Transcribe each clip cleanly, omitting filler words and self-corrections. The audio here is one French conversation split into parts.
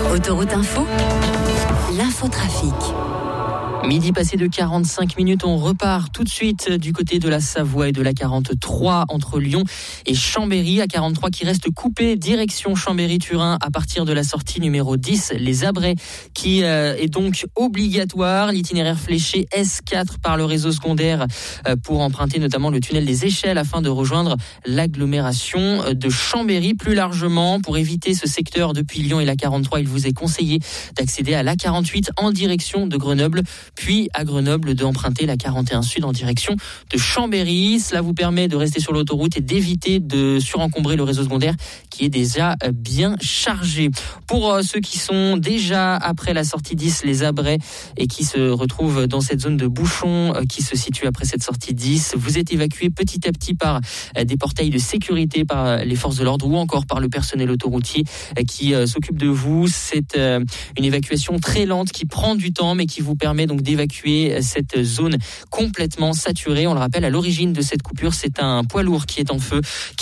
Autoroute Info, l'infotrafic. Midi passé de 45 minutes, on repart tout de suite du côté de la Savoie et de la 43 entre Lyon et Chambéry. A 43 qui reste coupé direction Chambéry-Turin à partir de la sortie numéro 10, les Abrets, qui est donc obligatoire. L'itinéraire fléché S4 par le réseau secondaire pour emprunter notamment le tunnel des Échelles afin de rejoindre l'agglomération de Chambéry. Plus largement, pour éviter ce secteur depuis Lyon et la 43, il vous est conseillé d'accéder à la 48 en direction de Grenoble, puis à Grenoble d'emprunter la 41 Sud en direction de Chambéry. Cela vous permet de rester sur l'autoroute et d'éviter de surencombrer le réseau secondaire qui est déjà bien chargé. Pour ceux qui sont déjà après la sortie 10, les Abrets, et qui se retrouvent dans cette zone de bouchon qui se situe après cette sortie 10, vous êtes évacués petit à petit par des portails de sécurité, par les forces de l'ordre ou encore par le personnel autoroutier qui s'occupe de vous. C'est une évacuation très lente qui prend du temps mais qui vous permet donc d'évacuer cette zone complètement saturée. On le rappelle, à l'origine de cette coupure, c'est un poids lourd qui était en feu.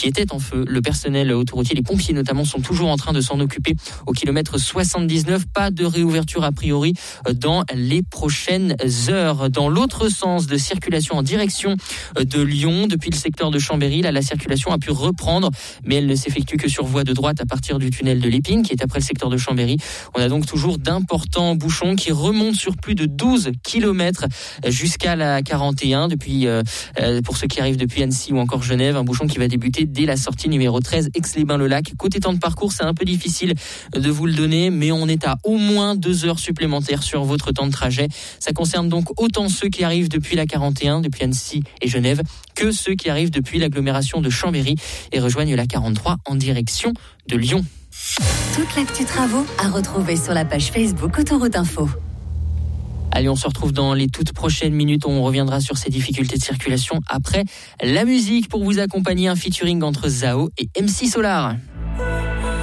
Le personnel autoroutier, les pompiers notamment, sont toujours en train de s'en occuper au kilomètre 79. Pas de réouverture a priori dans les prochaines heures. Dans l'autre sens de circulation en direction de Lyon, depuis le secteur de Chambéry, là, la circulation a pu reprendre, mais elle ne s'effectue que sur voie de droite à partir du tunnel de l'Épine, qui est après le secteur de Chambéry. On a donc toujours d'importants bouchons qui remontent sur plus de 12 kilomètres jusqu'à la 41, depuis, pour ceux qui arrivent depuis Annecy ou encore Genève, un bouchon qui va débuter dès la sortie numéro 13, Aix-les-Bains-le-Lac. Côté temps de parcours, c'est un peu difficile de vous le donner, mais on est à au moins 2 heures supplémentaires sur votre temps de trajet. Ça concerne donc autant ceux qui arrivent depuis la 41, depuis Annecy et Genève, que ceux qui arrivent depuis l'agglomération de Chambéry et rejoignent la 43 en direction de Lyon. Toute l'actu travaux à retrouver sur la page Facebook Autoroute Info. Allez, on se retrouve dans les toutes prochaines minutes. On reviendra sur ces difficultés de circulation après la musique pour vous accompagner. Un featuring entre Zao et MC Solar.